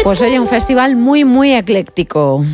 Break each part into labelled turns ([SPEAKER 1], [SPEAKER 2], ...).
[SPEAKER 1] Pues oye, un festival muy, muy ecléctico.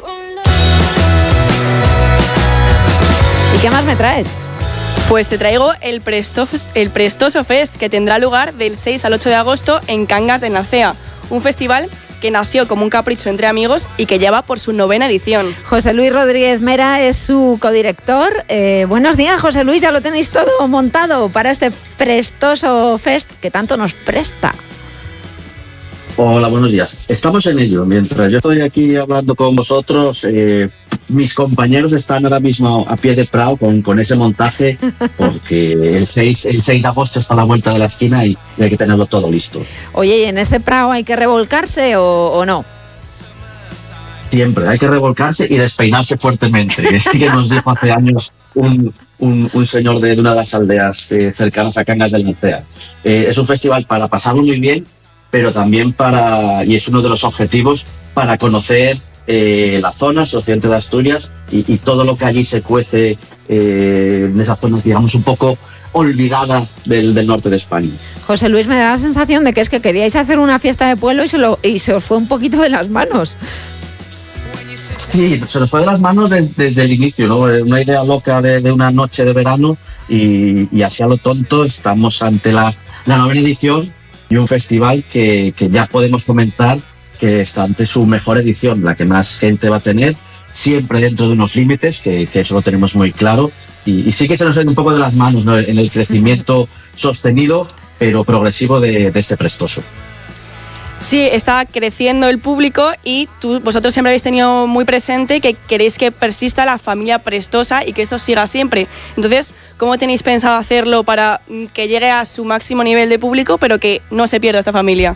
[SPEAKER 1] ¿Y qué más me traes?
[SPEAKER 2] Pues te traigo el Prestoso Fest, que tendrá lugar del 6 al 8 de agosto en Cangas de Narcea. Un festival que nació como un capricho entre amigos y que lleva por su 9ª edición.
[SPEAKER 1] José Luis Rodríguez Mera es su codirector. Buenos días, José Luis, ya lo tenéis todo montado para este Prestoso Fest que tanto nos presta.
[SPEAKER 3] Hola, buenos días. Estamos en ello. Mientras yo estoy aquí hablando con vosotros, mis compañeros están ahora mismo a pie de prau con ese montaje, porque el 6 de agosto está a la vuelta de la esquina y hay que tenerlo todo listo.
[SPEAKER 1] Oye, ¿y en ese prau hay que revolcarse o no?
[SPEAKER 3] Siempre hay que revolcarse y despeinarse fuertemente. Que nos dijo hace años un señor de una de las aldeas cercanas a Cangas del Narcea. Es un festival para pasarlo muy bien, pero también y es uno de los objetivos, para conocer la zona, el occidente de Asturias y todo lo que allí se cuece en esa zona, digamos, un poco olvidada del norte de España.
[SPEAKER 1] José Luis, me da la sensación de que es que queríais hacer una fiesta de pueblo y se os fue un poquito de las manos.
[SPEAKER 3] Sí, se nos fue de las manos desde el inicio, ¿no? Una idea loca de una noche de verano y así a lo tonto estamos ante la 9ª edición y un festival que ya podemos comentar que está ante su mejor edición, la que más gente va a tener, siempre dentro de unos límites, que eso lo tenemos muy claro, y sí que se nos ha ido un poco de las manos, ¿no? En el crecimiento sostenido, pero progresivo de este Prestoso.
[SPEAKER 2] Sí, está creciendo el público y vosotros siempre habéis tenido muy presente que queréis que persista la familia prestosa y que esto siga siempre. Entonces, ¿cómo tenéis pensado hacerlo para que llegue a su máximo nivel de público, pero que no se pierda esta familia?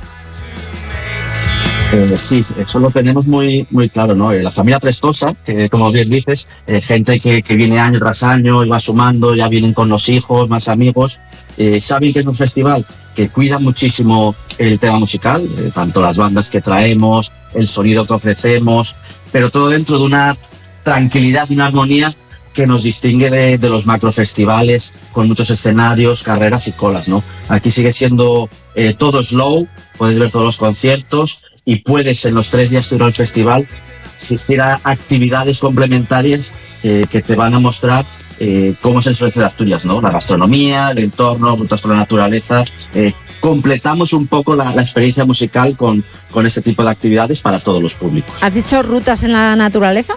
[SPEAKER 3] Sí, eso lo tenemos muy, muy claro, ¿no? La familia prestosa, que como bien dices, gente que viene año tras año y va sumando, ya vienen con los hijos, más amigos, saben que es un festival que cuida muchísimo el tema musical, tanto las bandas que traemos, el sonido que ofrecemos, pero todo dentro de una tranquilidad y una armonía que nos distingue de los macrofestivales con muchos escenarios, carreras y colas, ¿no? Aquí sigue siendo todo slow, puedes ver todos los conciertos y puedes, en los 3 días que dura el festival, asistir a actividades complementarias que te van a mostrar cómo es el sureste de Asturias, ¿no? La gastronomía, el entorno, rutas por la naturaleza. Completamos un poco la experiencia musical con este tipo de actividades para todos los públicos.
[SPEAKER 1] ¿Has dicho rutas en la naturaleza?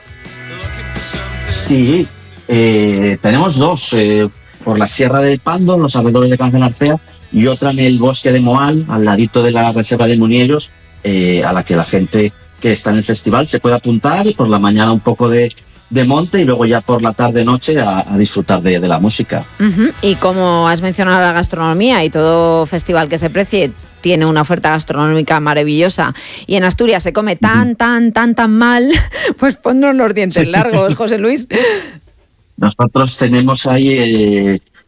[SPEAKER 3] Sí, tenemos 2, por la Sierra del Pando, en los alrededores de Cangas de Narcea, y otra en el bosque de Moal, al ladito de la reserva de Muniellos, a la que la gente que está en el festival se puede apuntar y por la mañana un poco de monte y luego ya por la tarde-noche a disfrutar de la música.
[SPEAKER 1] Uh-huh. Y como has mencionado la gastronomía y todo festival que se precie tiene una oferta gastronómica maravillosa y en Asturias se come tan mal, pues ponnos los dientes largos, José Luis.
[SPEAKER 3] Nosotros tenemos ahí